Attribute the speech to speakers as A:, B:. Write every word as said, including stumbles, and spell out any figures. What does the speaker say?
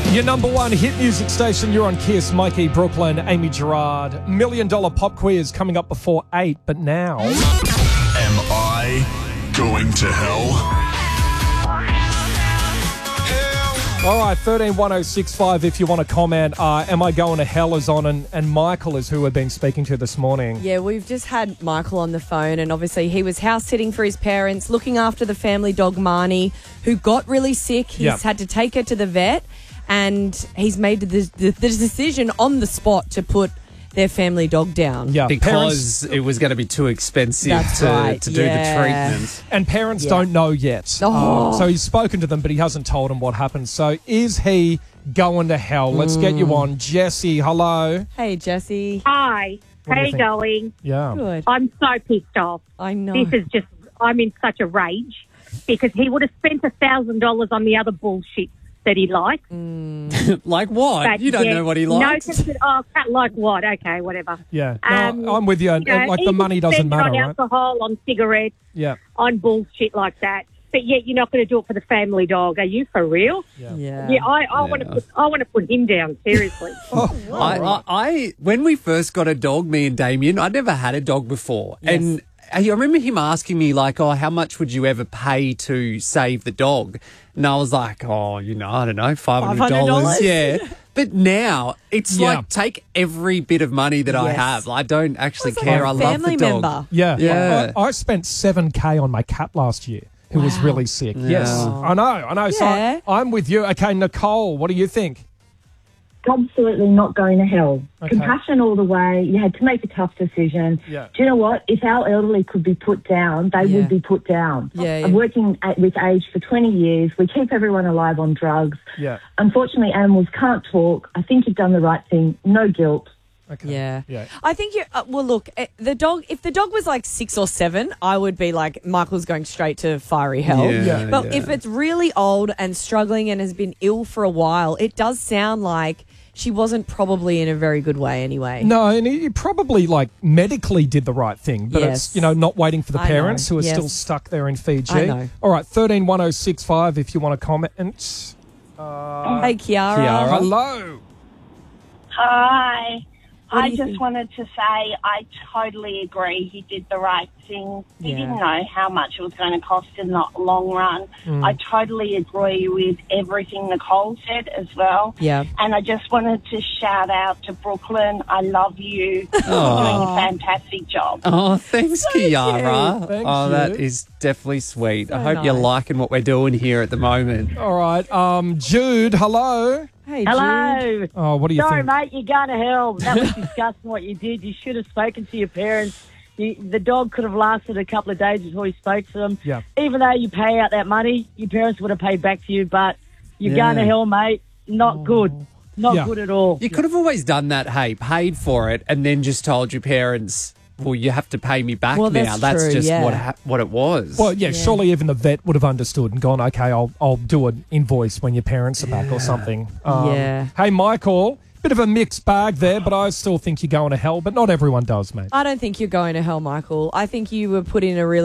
A: Your number one hit music station, you're on Kiss. Mikey, Brooklyn, Amy Gerard. Million dollar pop quiz coming up before eight, but now...
B: Am I going to hell?
A: All right, thirteen one oh six five if you want to comment. Uh, Am I Going to Hell is on, and, and Michael is who we've been speaking to this morning.
C: Yeah, we've just had Michael on the phone, and obviously he was house sitting for his parents, looking after the family dog Marnie, who got really sick. He's
A: Yep.
C: had to take her to the vet, and he's made the, the, the decision on the spot to put their family dog down.
A: Yeah,
D: Because
A: parents,
D: it was going to be too expensive
C: That's
D: to,
C: right,
D: to do
C: yeah.
D: the treatment.
A: and parents
C: Yeah.
A: don't know yet.
C: Oh.
A: Um, so he's spoken to them, but he hasn't told them what happened. So is he going to hell? Let's get you on. Jesse, hello.
C: Hey, Jesse.
E: Hi,
A: What do
E: how
A: you
E: you
A: think?
E: going?
A: Yeah.
C: Good.
E: I'm so pissed off.
C: I know.
E: This is just, I'm in such a rage because he would have spent a thousand dollars on the other bullshit that he likes.
D: Like what?
E: But
D: you don't
E: yeah,
D: know what he
E: no
D: likes.
E: consi- oh, cat like what? Okay, whatever.
A: Yeah. No,
E: Um,
A: I'm with you.
E: You know,
A: like
E: he
A: the
E: would
A: money doesn't
E: spend it
A: matter,
E: on
A: right?
E: alcohol, on cigarettes,
A: Yeah.
E: on bullshit like that. But yet you're not going to do it for the family dog. Are you for real?
C: yeah.
E: Yeah, I, I want to
D: Yeah.
E: put I want to put him down seriously.
A: Oh,
D: I, I, I when we first got a dog, me and Damien, I'd never had a dog before,
C: Yes.
D: and I remember him asking me like, "Oh, how much would you ever pay to save the dog?" And I was like, "Oh, you know, I don't know, five hundred dollars."
C: dollars?
D: Yeah. But now it's
A: Yeah.
D: like take every bit of money that I
C: Yes.
D: have. I don't actually
C: It's like
D: care.
C: a
D: I love the
C: family
D: dog.
C: member.
A: Yeah.
D: Yeah.
A: I, I spent seven K on my cat last year, who was
C: Wow.
A: really sick. Yes.
D: Yeah.
A: I know. I know. So
C: Yeah.
A: I, I'm with you. Okay, Nicole, what do you think?
F: Absolutely not going to hell.
A: Okay.
F: Compassion all the way. You had to make a tough decision.
A: Yeah.
F: Do you know what? If our elderly could be put down, they
C: Yeah.
F: would be put down.
C: Yeah, yeah.
F: I'm working at, with age for twenty years. We keep everyone alive on drugs.
A: Yeah.
F: Unfortunately, animals can't talk. I think you've done the right thing. No guilt.
A: Okay.
C: Yeah.
A: Yeah.
C: I think you, uh, well, look, uh, the dog, if the dog was like six or seven, I would be like, Michael's going straight to fiery hell.
D: Yeah,
A: Yeah.
C: But
D: yeah.
C: if it's really old and struggling and has been ill for a while, it does sound like she wasn't probably in a very good way anyway.
A: No, and he probably like medically did the right thing, but
C: Yes.
A: it's, you know, not waiting for the
C: I know,
A: parents who are
C: yes.
A: still stuck there in Fiji.
C: I know.
A: All right, thirteen one oh six five if you want to comment.
C: Hey, Kiara.
D: Kiara.
A: Hello.
G: Hi.
C: What do
G: I
C: you
G: just
C: think?
G: wanted to say I totally agree he did the right thing. He
C: Yeah.
G: didn't know how much it was going to cost in the long run.
C: Mm.
G: I totally agree with everything Nicole said as well.
C: Yeah.
G: And I just wanted to shout out to Brooklyn. I love you. You're doing a fantastic job.
D: Oh, thanks, Kiara.
A: Thank
D: oh,
A: you.
D: that is definitely sweet. I
C: So
D: hope you're
C: nice.
D: liking what we're doing here at the moment.
A: All right, um, Jude, hello.
C: Hey, Jude.
H: Hello.
A: Oh, what do you
H: Sorry,
A: think?
H: mate, you're going to hell. That was disgusting what you did. You should have spoken to your parents. You, the dog could have lasted a couple of days before you spoke to them.
A: Yeah.
H: Even though you pay out that money, your parents would have paid back to you, but you're
D: Yeah.
H: going to hell, mate. Not good. Not
A: Yeah.
H: good at all.
D: You could have always done that, hey, paid for it, and then just told your parents, well, you have to pay me back
C: Well,
D: now.
C: that's
D: That's
C: true,
D: just
C: yeah.
D: what ha- what it was.
A: Well, yeah, surely even the vet would have understood and gone, okay, I'll I'll do an invoice when your parents are back or something. Um,
C: Yeah.
A: Hey, Michael, bit of a mixed bag there, but I still think you're going to hell, but not everyone does, mate.
C: I don't think you're going to hell, Michael. I think you were put in a really